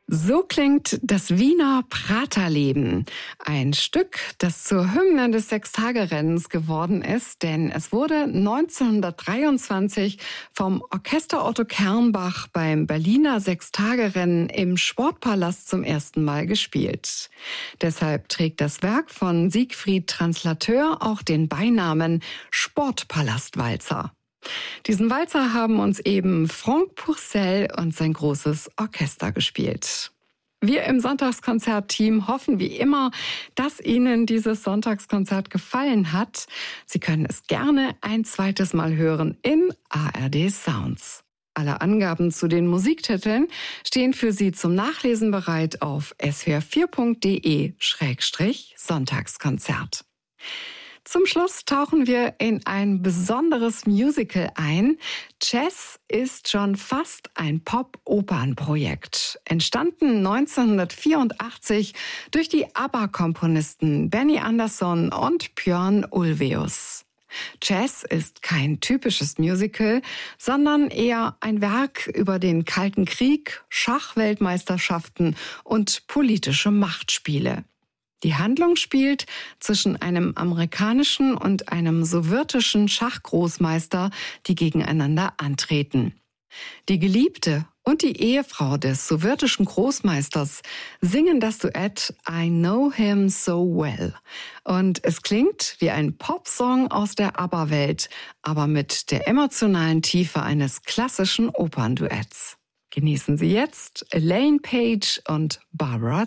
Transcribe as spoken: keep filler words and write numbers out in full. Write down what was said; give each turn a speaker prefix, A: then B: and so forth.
A: So klingt das Wiener Praterleben. Ein Stück, das zur Hymne des Sechstagerennens geworden ist, denn es wurde neunzehnhundertdreiundzwanzig vom Orchester Otto Kernbach beim Berliner Sechstagerennen im Sportpalast zum ersten Mal gespielt. Deshalb trägt das Werk von Siegfried Translateur auch den Beinamen Sportpalastwalzer. Diesen Walzer haben uns eben Franck Pourcel und sein großes Orchester gespielt. Wir im Sonntagskonzert-Team hoffen wie immer, dass Ihnen dieses Sonntagskonzert gefallen hat. Sie können es gerne ein zweites Mal hören in A R D Sounds. Alle Angaben zu den Musiktiteln stehen für Sie zum Nachlesen bereit auf s w r vier punkt d e Schrägstrich Sonntagskonzert. Zum Schluss tauchen wir in ein besonderes Musical ein. Chess ist schon fast ein Pop-Opern-Projekt. Entstanden neunzehnhundertvierundachtzig durch die ABBA-Komponisten Benny Andersson und Björn Ulvaeus. Chess ist kein typisches Musical, sondern eher ein Werk über den Kalten Krieg, Schachweltmeisterschaften und politische Machtspiele. Die Handlung spielt zwischen einem amerikanischen und einem sowjetischen Schachgroßmeister, die gegeneinander antreten. Die Geliebte und die Ehefrau des sowjetischen Großmeisters singen das Duett I Know Him So Well. Und es klingt wie ein Popsong aus der ABBA-Welt, aber mit der emotionalen Tiefe eines klassischen Opernduetts. Genießen Sie jetzt Elaine Paige und Barbara